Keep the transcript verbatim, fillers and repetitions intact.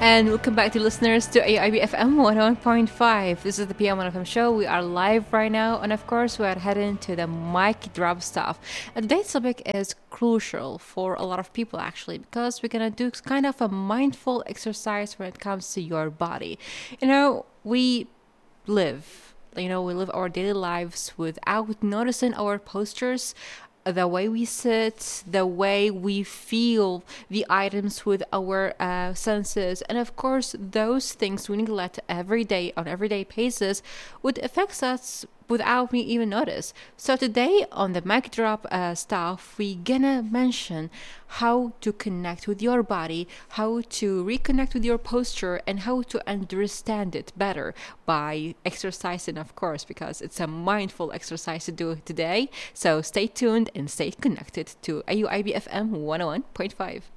And welcome back to listeners to A I B F M one oh one point five. This is the P M one F M show. We are live right now, and of course, we are heading to the mic drop stuff. And today's topic is crucial for a lot of people actually, because we're gonna do kind of a mindful exercise when it comes to your body. You know, we live, you know, we live our daily lives without noticing our postures, the way we sit, the way we feel the items with our uh, senses, and of course, those things we neglect every day on everyday basis would affect us without we even notice. So today on the mic drop uh, stuff, we gonna mention how to connect with your body, how to reconnect with your posture, and how to understand it better by exercising, of course, because it's a mindful exercise to do today. So stay tuned and stay connected to A U I B F M one oh one point five.